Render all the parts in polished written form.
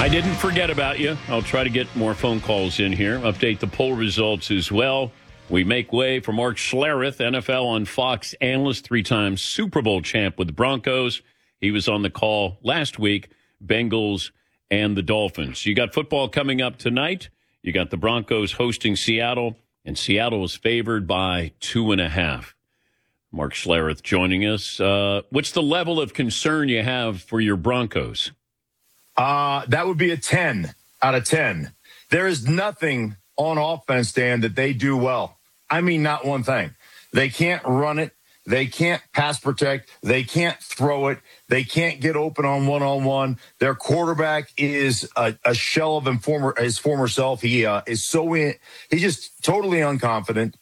I didn't forget about you. I'll try to get more phone calls in here, update the poll results as well. We make way for Mark Schlereth, NFL on Fox analyst, three-time Super Bowl champ with the Broncos. He was on the call last week, Bengals and the Dolphins. You got football coming up tonight. You got the Broncos hosting Seattle, and Seattle is favored by 2.5. Mark Schlereth joining us. What's the level of concern you have for your Broncos? That would be a 10 out of 10. There is nothing on offense, Dan, that they do well. I mean, not one thing. They can't run it. They can't pass protect. They can't throw it. They can't get open on one-on-one. Their quarterback is a shell of his former self. He is he's just totally unconfident.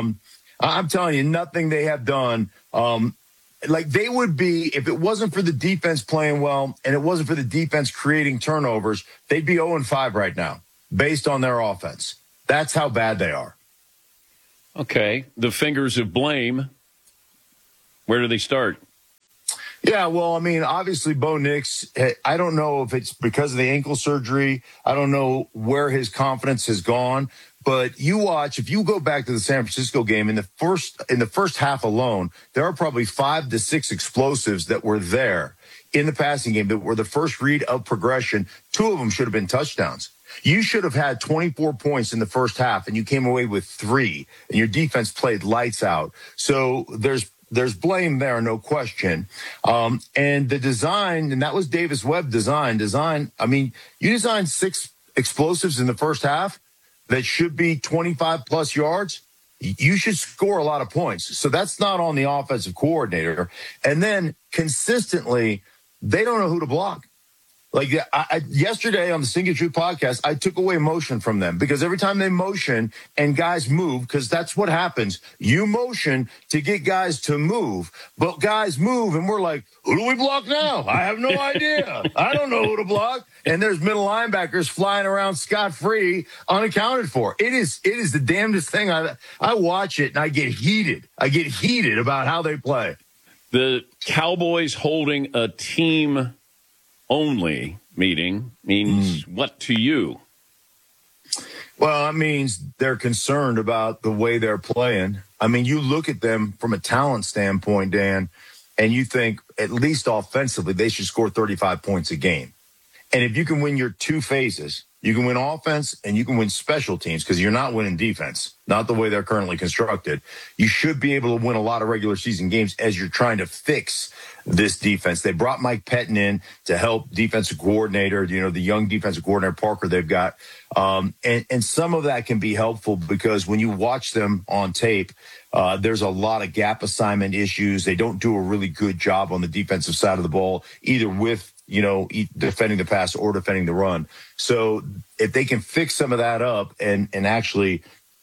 I'm telling you, nothing they have done. Like they would be, if it wasn't for the defense playing well and it wasn't for the defense creating turnovers, they'd be 0-5 right now based on their offense. That's how bad they are. Okay. The fingers of blame. Where do they start? Yeah, well, I mean, obviously, Bo Nix, I don't know if it's because of the ankle surgery. I don't know where his confidence has gone. But you watch, if you go back to the San Francisco game, in the first half alone, there are probably 5 to 6 explosives that were there in the passing game that were the first read of progression. 2 of them should have been touchdowns. You should have had 24 points in the first half, and you came away with 3, and your defense played lights out. So there's blame there, no question. And the design, and that was Davis Webb design. I mean, you designed 6 explosives in the first half that should be 25 plus yards. You should score a lot of points. So that's not on the offensive coordinator. And then consistently, they don't know who to block. Like yesterday on the Sing It True podcast, I took away motion from them because every time they motion and guys move, because that's what happens. You motion to get guys to move, but guys move and we're like, who do we block now? I have no idea. I don't know who to block. And there's middle linebackers flying around scot-free, unaccounted for. It is the damnedest thing. I watch it and I get heated. I get heated about how they play. The Cowboys holding a team only meeting means what to you? Well, that means they're concerned about the way they're playing. I mean, you look at them from a talent standpoint, Dan, and you think at least offensively they should score 35 points a game. And if you can win your 2 phases, you can win offense and you can win special teams because you're not winning defense, not the way they're currently constructed. You should be able to win a lot of regular season games as you're trying to fix this defense. They brought Mike Pettin in to help defensive coordinator, the young defensive coordinator Parker they've got. And some of that can be helpful because when you watch them on tape, there's a lot of gap assignment issues. They don't do a really good job on the defensive side of the ball, either with defending the pass or defending the run. If they can fix some of that up and actually,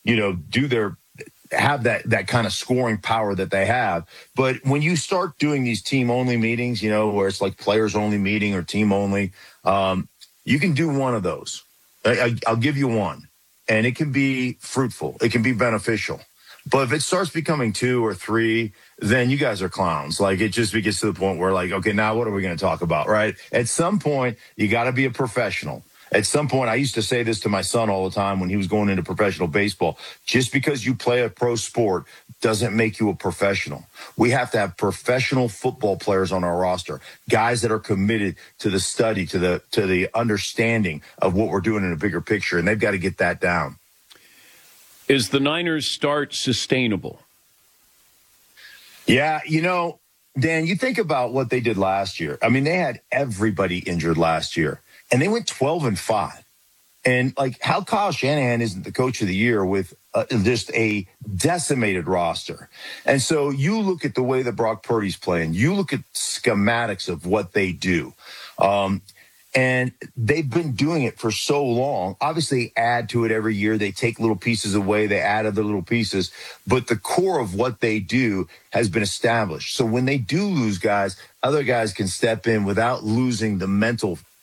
have that kind of scoring power that they have. But when you start doing these team only meetings, where it's like players only meeting or team only, you can do one of those. I'll give you one and it can be fruitful. It can be beneficial. But if it starts becoming 2 or 3, then you guys are clowns. Like it just gets to the point where like, okay, now what are we going to talk about? Right. At some point, you got to be a professional. At some point, I used to say this to my son all the time when he was going into professional baseball. Just because you play a pro sport doesn't make you a professional. We have to have professional football players on our roster, guys that are committed to the study, to the understanding of what we're doing in a bigger picture, and they've got to get that down. Is the Niners start sustainable? Yeah, Dan, you think about what they did last year. I mean, they had everybody injured last year. And they went 12-5. And like how Kyle Shanahan isn't the coach of the year with just a decimated roster. And so you look at the way that Brock Purdy's playing, you look at schematics of what they do. And they've been doing it for so long. Obviously, add to it every year. They take little pieces away. They add other little pieces. But the core of what they do has been established. So when they do lose guys, other guys can step in without losing the mental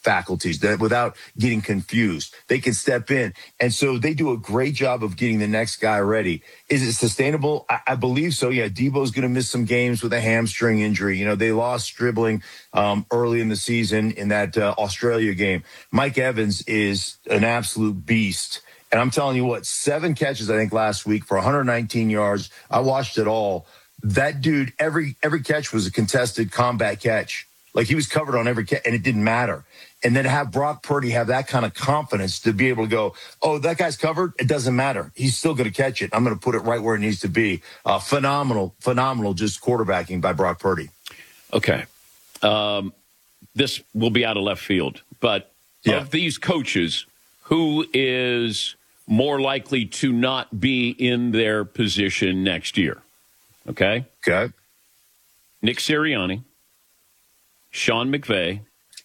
faculties, that without getting confused. They can step in. And so they do a great job of getting the next guy ready. Is it sustainable? I believe so. Yeah, Debo's going to miss some games with a hamstring injury. You know, they lost Stribling early in the season in that Australia game. Mike Evans is an absolute beast. And I'm telling you what, 7 catches, I think, last week for 119 yards. I watched it all. That dude, every catch was a contested combat catch. Like, he was covered on every catch, and it didn't matter. And then have Brock Purdy have that kind of confidence to be able to go, oh, that guy's covered. It doesn't matter. He's still going to catch it. I'm going to put it right where it needs to be. Phenomenal just quarterbacking by Brock Purdy. Okay. This will be out of left field. But of these coaches, who is more likely to not be in their position next year? Okay. Nick Sirianni, Sean McVay,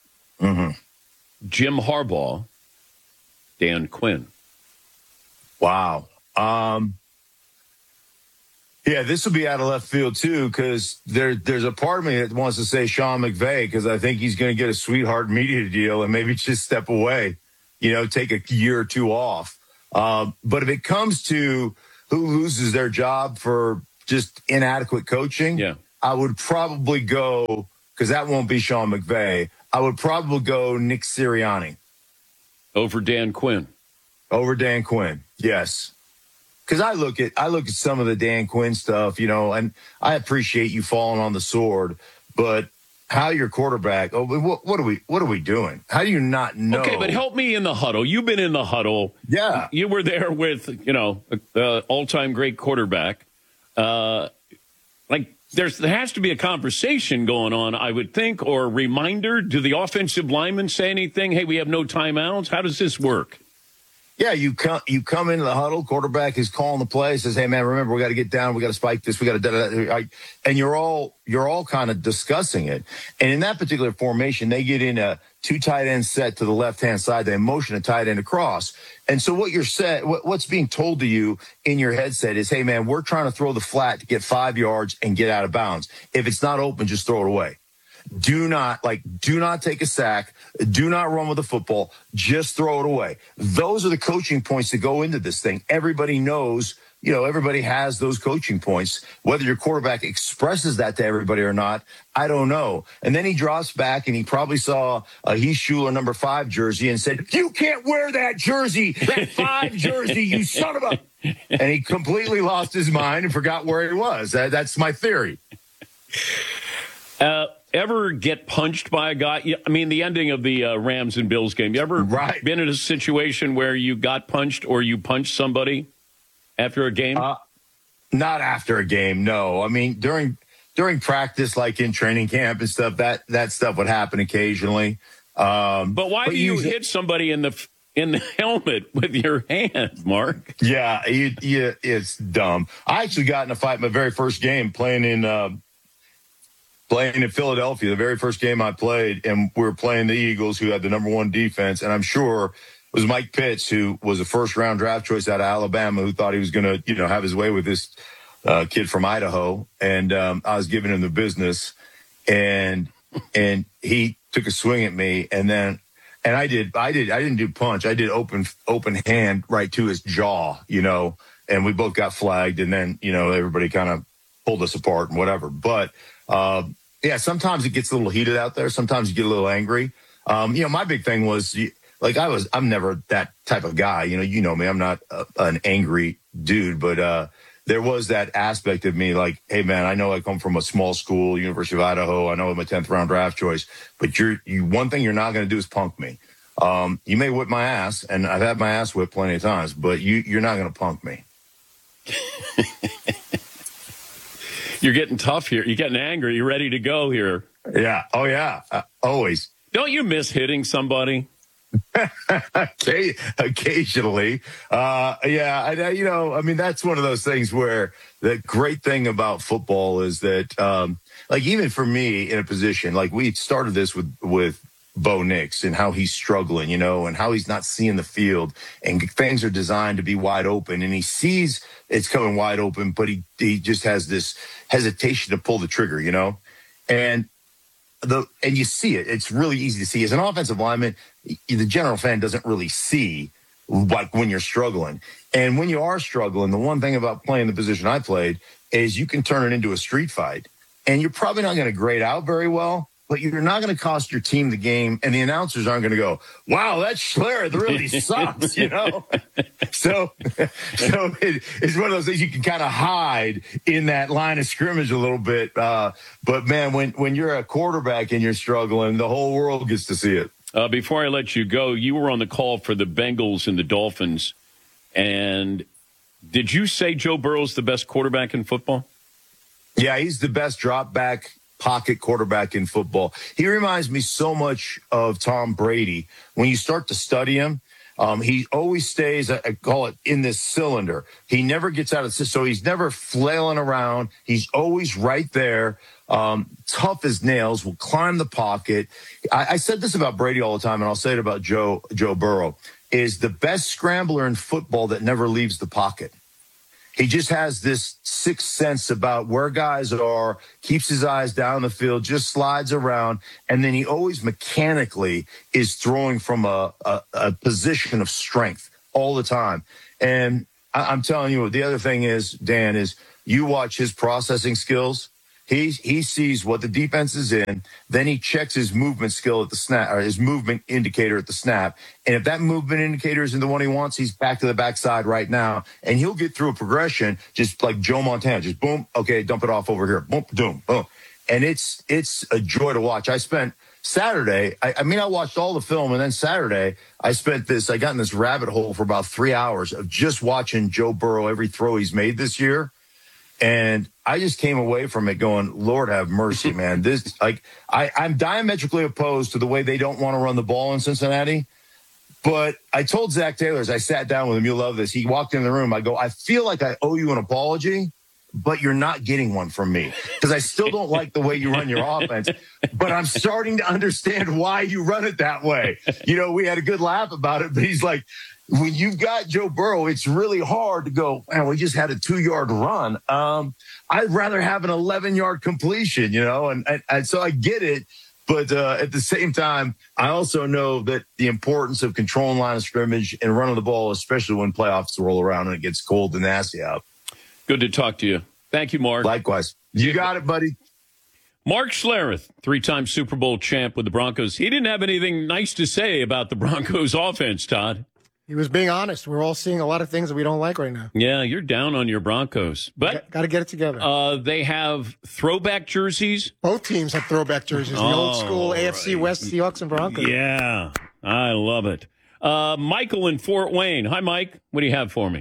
Jim Harbaugh, Dan Quinn. Wow. Yeah, this will be out of left field, too, because there's a part of me that wants to say Sean McVay, because I think he's going to get a sweetheart media deal and maybe just step away, you know, take a year or two off. But if it comes to who loses their job for just inadequate coaching, I would probably go, because that won't be Sean McVay, I would probably go Nick Sirianni. Over Dan Quinn. Over Dan Quinn, yes. Because I look at some of the Dan Quinn stuff, you know, and I appreciate you falling on the sword, but how your quarterback? Oh, what are we doing? How do you not know? Okay, but help me in the huddle. You've been in the huddle. Yeah, you were there with all-time great quarterback. There has to be a conversation going on, I would think, or a reminder. Do the offensive linemen say anything? Hey, we have no timeouts. How does this work? Yeah, you come into the huddle. Quarterback is calling the play. Says, "Hey, man, remember we got to get down. We got to spike this. We got to." And you're all kind of discussing it. And in that particular formation, they get in a 2 tight end set to the left hand side. They motion a tight end across. And so what's being told to you in your headset is, "Hey, man, we're trying to throw the flat to get 5 yards and get out of bounds. If it's not open, just throw it away. Do not take a sack. Do not run with the football. Just throw it away." Those are the coaching points that go into this thing. Everybody knows, you know, everybody has those coaching points. Whether your quarterback expresses that to everybody or not, I don't know. And then he drops back and he probably saw a Heath Schuler number 5 jersey and said, "You can't wear that jersey, that 5 jersey, you son of a..." And he completely lost his mind and forgot where he was. That's my theory. Ever get punched by a guy? I mean, the ending of the Rams and Bills game. You ever been in a situation where you got punched or you punched somebody after a game? Not after a game, no. I mean, during practice, like in training camp and stuff, that stuff would happen occasionally. But why do you hit somebody in the helmet with your hand, Mark? Yeah, it's dumb. I actually got in a fight my very first game playing in Philadelphia, the very first game I played, and we were playing the Eagles, who had the number 1 defense. And I'm sure it was Mike Pitts, who was a first-round draft choice out of Alabama, who thought he was going to, have his way with this kid from Idaho. And I was giving him the business, and he took a swing at me, and I didn't do punch. I did open hand right to his jaw, and we both got flagged, and then, everybody kind of pulled us apart and whatever. But sometimes it gets a little heated out there. Sometimes you get a little angry. My big thing was I'm never that type of guy. You know me. I'm not an angry dude, but there was that aspect of me like, hey, man, I know I come from a small school, University of Idaho. I know I'm a 10th round draft choice, but one thing you're not going to do is punk me. You may whip my ass, and I've had my ass whipped plenty of times, but you're not going to punk me. You're getting tough here. You're getting angry. You're ready to go here. Yeah. Oh, yeah. Always. Don't you miss hitting somebody? Occasionally. That's one of those things where the great thing about football is that, even for me in a position, like we started this with Bo Nix and how he's struggling, and how he's not seeing the field, and things are designed to be wide open, and he sees it's coming wide open, but he just has this hesitation to pull the trigger, and and you see it. It's really easy to see. As an offensive lineman, the general fan doesn't really see like when you're struggling. And when you are struggling, the one thing about playing the position I played is you can turn it into a street fight. And you're probably not going to grade out very well, but you're not going to cost your team the game. And the announcers aren't going to go, wow, that Schlereth really sucks, you know? So it's one of those things you can kind of hide in that line of scrimmage a little bit. But man, when you're a quarterback and you're struggling, the whole world gets to see it. Before I let you go, you were on the call for the Bengals and the Dolphins. And did you say Joe Burrow's the best quarterback in football? Yeah, he's the best drop back pocket quarterback in football. He reminds me so much of Tom Brady. When you start to study him, he always stays, I call it, in this cylinder. He never gets out of this, so he's never flailing around. He's always right there. Tough as nails, will climb the pocket. I said this about Brady all the time, and I'll say it about Joe Burrow, is the best scrambler in football that never leaves the pocket. He just has this sixth sense about where guys are, keeps his eyes down the field, just slides around, and then he always mechanically is throwing from a position of strength all the time. And I'm telling you, the other thing is, Dan, is you watch his processing skills. He sees what the defense is in, then he checks his movement skill at the snap, or his movement indicator at the snap. And if that movement indicator isn't the one he wants, he's back to the backside right now. And he'll get through a progression just like Joe Montana, just boom, okay, dump it off over here, boom, boom, boom. And it's a joy to watch. I spent Saturday, I watched all the film, and then Saturday, I got in this rabbit hole for about 3 hours of just watching Joe Burrow, every throw he's made this year. And I just came away from it going, Lord have mercy, man. I'm diametrically opposed to the way they don't want to run the ball in Cincinnati. But I told Zach Taylor, as I sat down with him, you'll love this. He walked in the room. I go, I feel like I owe you an apology, but you're not getting one from me because I still don't like the way you run your offense. But I'm starting to understand why you run it that way. You know, we had a good laugh about it, but he's like, when you've got Joe Burrow, it's really hard to go, man, we just had a 2-yard run. I'd rather have an 11-yard completion, you know, and so I get it. But at the same time, I also know that the importance of controlling line of scrimmage and running the ball, especially when playoffs roll around and it gets cold and nasty out. Good to talk to you. Thank you, Mark. Likewise. You got it, buddy. Mark Schlereth, 3-time Super Bowl champ with the Broncos. He didn't have anything nice to say about the Broncos offense, Todd. He was being honest. We're all seeing a lot of things that we don't like right now. Yeah, you're down on your Broncos. But got to get it together. They have throwback jerseys. Both teams have throwback jerseys. The old school AFC West Seahawks and Broncos. Yeah, I love it. Michael in Fort Wayne. Hi, Mike. What do you have for me?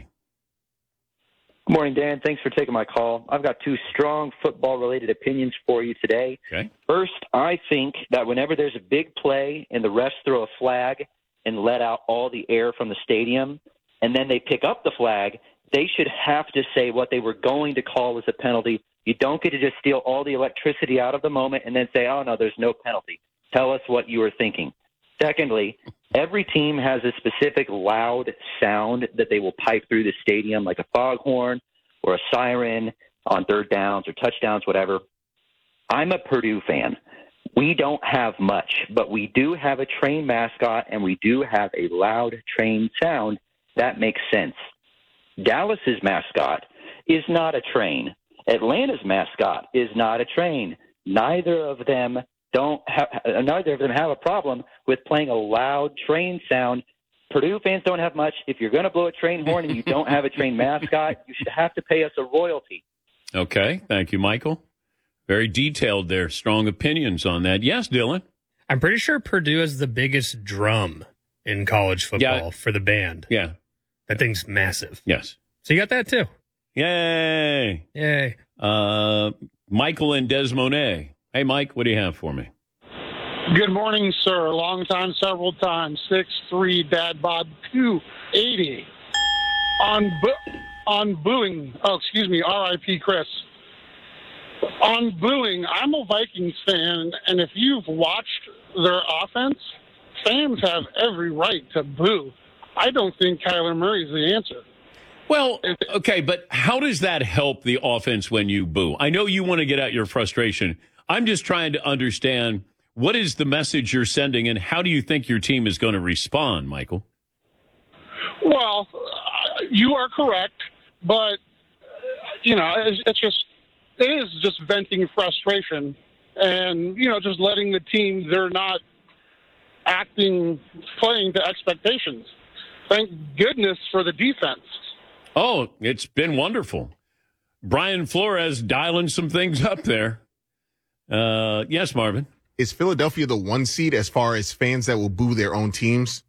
Good morning, Dan. Thanks for taking my call. I've got 2 strong football-related opinions for you today. Okay. First, I think that whenever there's a big play and the refs throw a flag and let out all the air from the stadium, and then they pick up the flag, they should have to say what they were going to call as a penalty. You don't get to just steal all the electricity out of the moment and then say, oh, no, there's no penalty. Tell us what you were thinking. Secondly, every team has a specific loud sound that they will pipe through the stadium, like a foghorn or a siren on third downs or touchdowns, whatever. I'm a Purdue fan. We don't have much, but we do have a trained mascot, and we do have a loud trained sound. That makes sense. Dallas's mascot is not a train. Atlanta's mascot is not a train. Neither of them have a problem with playing a loud train sound. Purdue fans don't have much. If you're going to blow a train horn and you don't have a trained mascot, you should have to pay us a royalty. Okay. Thank you, Michael. Very detailed there. Strong opinions on that. Yes, Dylan? I'm pretty sure Purdue has the biggest drum in college football for the band. Yeah. That thing's massive. Yes. So you got that too. Yay. Yay. Michael in Des Moines. Hey, Mike, what do you have for me? Good morning, sir. Long time, several times. 6'3", Dad Bod 280. On booing. Oh, excuse me. R.I.P. Chris. On booing, I'm a Vikings fan, and if you've watched their offense, fans have every right to boo. I don't think Kyler Murray's the answer. Well, okay, but how does that help the offense when you boo? I know you want to get out your frustration. I'm just trying to understand what is the message you're sending and how do you think your team is going to respond, Michael? Well, you are correct, but it is just venting frustration and just letting the team they're not playing to expectations. Thank goodness for the defense. Oh, it's been wonderful. Brian Flores dialing some things up there. Yes, Marvin. Is Philadelphia the 1 seed as far as fans that will boo their own teams?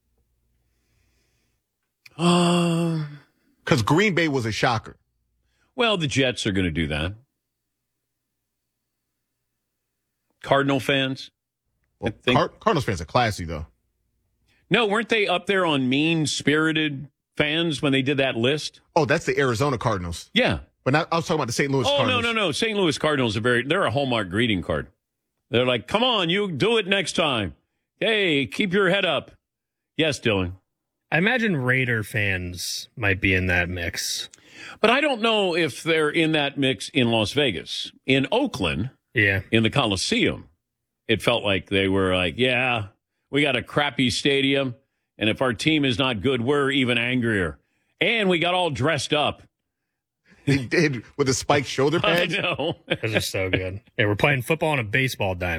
Because Green Bay was a shocker. Well, the Jets are going to do that. Cardinal fans? Well, Cardinals fans are classy, though. No, weren't they up there on mean-spirited fans when they did that list? Oh, that's the Arizona Cardinals. Yeah. But I was talking about the St. Louis Cardinals. No. St. Louis Cardinals they're a Hallmark greeting card. They're like, come on, you do it next time. Hey, keep your head up. Yes, Dylan. I imagine Raider fans might be in that mix. But I don't know if they're in that mix in Las Vegas. In Oakland, in the Coliseum, it felt like they were like, yeah, we got a crappy stadium, and if our team is not good, we're even angrier. And we got all dressed up. They did with the spiked shoulder pads. I know. Those are so good. Yeah, we're playing football on a baseball diamond.